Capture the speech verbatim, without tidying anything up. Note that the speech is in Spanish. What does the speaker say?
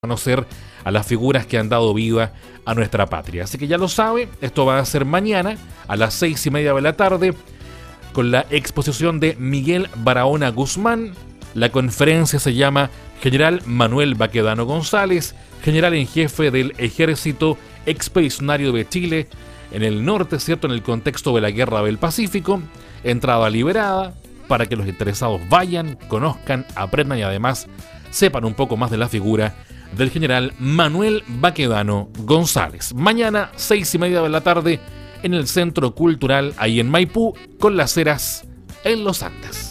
conocer a las figuras que han dado vida a nuestra patria. Así que ya lo sabe, esto va a ser mañana a las seis y media de la tarde con la exposición de Miguel Barahona Guzmán. La conferencia se llama General Manuel Baquedano González, general en jefe del Ejército Expedicionario de Chile en el norte, ¿cierto? En el contexto de la Guerra del Pacífico. Entrada liberada para que los interesados vayan, conozcan, aprendan y además sepan un poco más de la figura del general Manuel Baquedano González. Mañana, seis y media de la tarde, en el Centro Cultural, ahí en Maipú, con Las Heras, en los Andes.